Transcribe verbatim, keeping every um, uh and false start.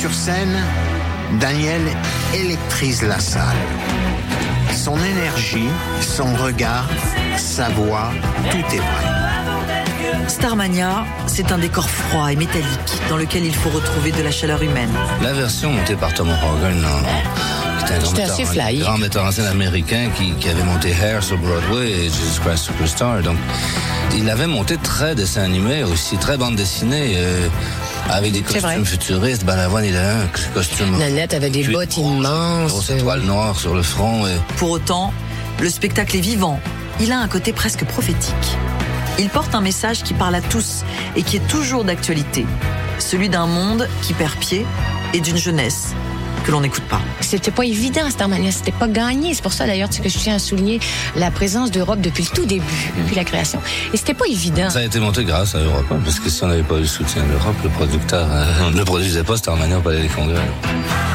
sur scène, Daniel électrise la salle. Son énergie, son regard, sa voix, tout est vrai. Starmania, c'est un décor froid et métallique dans lequel il faut retrouver de la chaleur humaine. La version montée par Tom Hogan, qui était un grand C'était metteur, assez fly. un grand metteur en scène américain qui, qui avait monté Hair sur Broadway et Jesus Christ Superstar. Donc, il avait monté très dessin animé aussi, très bande dessinée, euh, avec des C'est vrai. costumes futuristes. Balavoine, il avait un costume. Nanette avait des cuir bottes rose, immenses. grosse étoile noire sur le front. Et... Pour autant, le spectacle est vivant. Il a un côté presque prophétique. Il porte un message qui parle à tous et qui est toujours d'actualité. Celui d'un monde qui perd pied et d'une jeunesse que l'on n'écoute pas. C'était pas évident, Starmania. C'était pas gagné. C'est pour ça, d'ailleurs, que je tiens à souligner la présence d'Europe depuis le tout début, depuis la création. Et c'était pas évident. Ça a été monté grâce à Europe, hein, parce que si on n'avait pas eu le soutien de l'Europe, le producteur euh, ne produisait pas Starmania au Palais des Congrès.